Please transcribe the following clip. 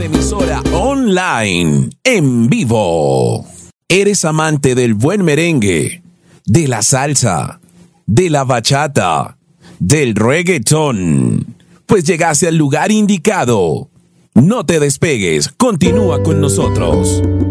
Emisora online, en vivo. ¿Eres amante del buen merengue, de la salsa, de la bachata, del reggaetón? Pues llegaste al lugar indicado. No te despegues, continúa con nosotros.